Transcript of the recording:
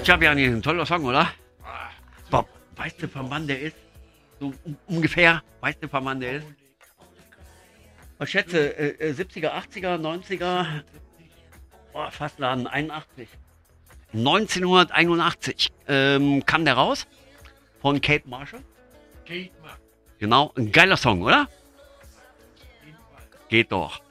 Fabian, ein toller Song, oder? Bob, weißt du, von wann der ist? So ungefähr, weißt du, von wann der ist? Ich schätze, 70er, 80er, 90er, fast Laden, 81. 1981 kam der raus von Kate Marshall. Genau, ein geiler Song, oder? Geht doch.